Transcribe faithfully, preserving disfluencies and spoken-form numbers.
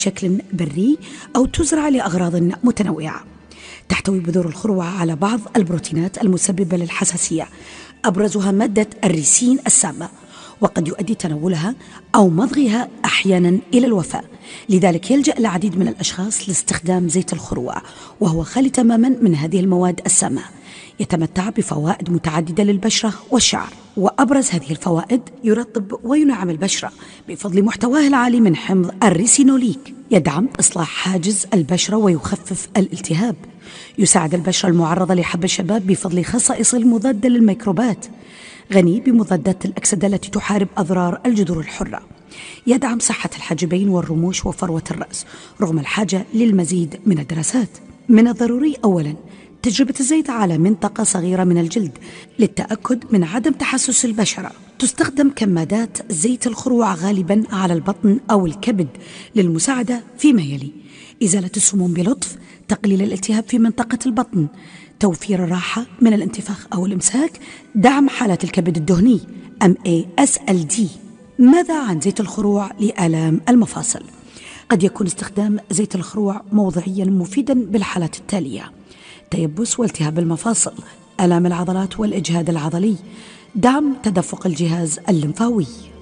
بشكل بري أو تزرع لأغراض متنوعة. تحتوي بذور الخروع على بعض البروتينات المسببة للحساسية، أبرزها مادة الريسين السامة، وقد يؤدي تناولها أو مضغها أحيانا إلى الوفاة. لذلك يلجأ العديد من الأشخاص لاستخدام زيت الخروع، وهو خالي تماما من هذه المواد السامة. يتمتع بفوائد متعددة للبشرة والشعر، وأبرز هذه الفوائد: يرطب وينعم البشرة بفضل محتواه العالي من حمض الريسينوليك، يدعم إصلاح حاجز البشرة ويخفف الالتهاب، يساعد البشرة المعرضة لحب الشباب بفضل خصائصه المضادة للميكروبات، غني بمضادات الأكسدة التي تحارب أضرار الجذور الحرة، يدعم صحة الحاجبين والرموش وفروة الرأس رغم الحاجة للمزيد من الدراسات. من الضروري أولاً تجربة الزيت على منطقة صغيرة من الجلد للتأكد من عدم تحسس البشرة. تستخدم كمادات زيت الخروع غالباً على البطن أو الكبد للمساعدة فيما يلي: إزالة السموم بلطف، تقليل الالتهاب في منطقة البطن، توفير الراحة من الانتفاخ أو الإمساك، دعم حالات الكبد الدهني إم إيه إس إل دي. ماذا عن زيت الخروع لآلام المفاصل؟ قد يكون استخدام زيت الخروع موضعياً مفيداً بالحالات التالية: تيبس والتهاب المفاصل، آلام العضلات والإجهاد العضلي، دعم تدفق الجهاز الليمفاوي.